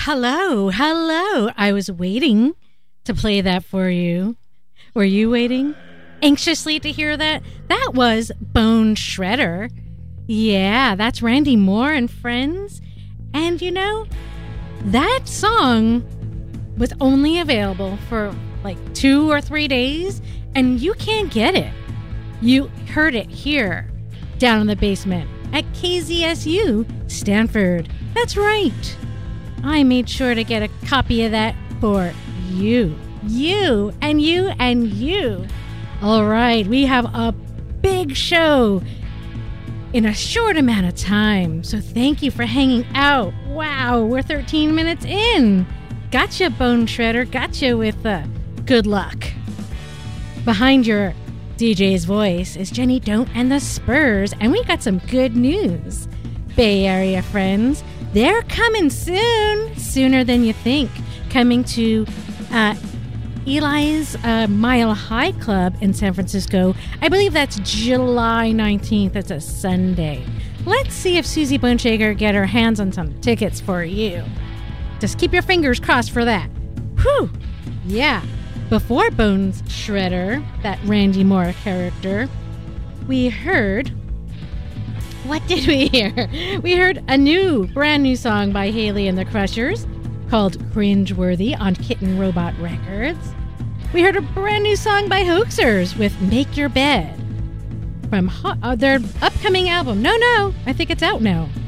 Hello, hello. I was waiting to play that for you. Were you waiting anxiously to hear that? That was Bone Shredder. Yeah, that's Randy Moore and friends. And you know, that song was only available for like 2 or 3 days, and you can't get it. You heard it here, down in the basement, at KZSU, Stanford. That's right. I made sure to get a copy of that for you. You, and you, and you. All right, we have a big show in a short amount of time, so thank you for hanging out. Wow, we're 13 minutes in. Gotcha, Bone Shredder. Gotcha with good luck. Behind your DJ's voice is Jenny Don't and the Spurs, and we got some good news. Bay Area friends, they're coming soon, sooner than you think. Coming to Eli's Mile High Club in San Francisco. I believe that's July 19th. It's a Sunday. Let's see if Susie Boneshaker get her hands on some tickets for you. Just keep your fingers crossed for that. Whew! Yeah. Before Bones Shredder, that Randy Moore character, we heard... What did we hear? We heard a brand new song by Haley and the Crushers called Cringeworthy on Kitten Robot Records. We heard a brand new song by Hoaxers with Make Your Bed from their upcoming album. No, I think it's out now.